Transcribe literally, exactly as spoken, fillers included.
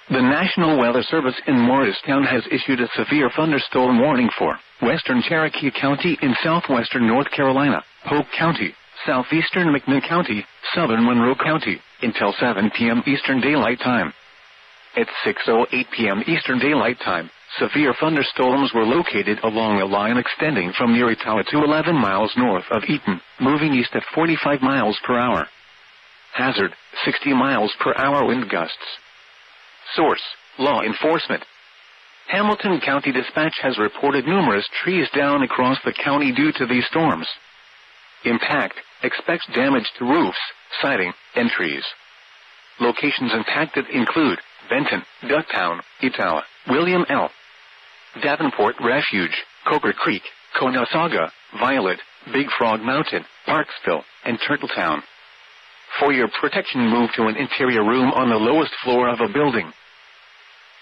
The National Weather Service in Morristown has issued a severe thunderstorm warning for western Cherokee County in southwestern North Carolina, Polk County, southeastern McMinn County, southern Monroe County, until seven p m Eastern Daylight Time. At six oh eight p m Eastern Daylight Time, severe thunderstorms were located along a line extending from near Etowah to eleven miles north of Eaton, moving east at forty-five miles per hour. Hazard, sixty miles per hour wind gusts. Source, law enforcement. Hamilton County Dispatch has reported numerous trees down across the county due to these storms. Impact, expects damage to roofs, siding, and trees. Locations impacted include Benton, Ducktown, Etowah, William L. Davenport Refuge, Coker Creek, Conasauga, Violet, Big Frog Mountain, Parksville, and Turtletown. For your protection, move to an interior room on the lowest floor of a building.